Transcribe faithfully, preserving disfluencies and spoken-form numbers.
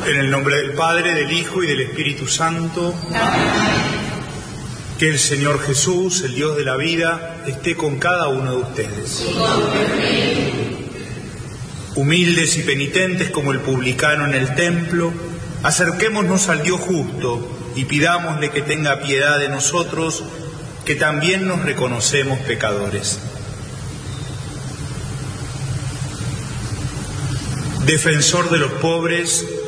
En el nombre del Padre, del Hijo y del Espíritu Santo. Amén. Que el Señor Jesús, el Dios de la vida, esté con cada uno de ustedes. Humildes y penitentes como el publicano en el templo, acerquémonos al Dios justo y pidámosle que tenga piedad de nosotros, que también nos reconocemos pecadores. Defensor de los pobres,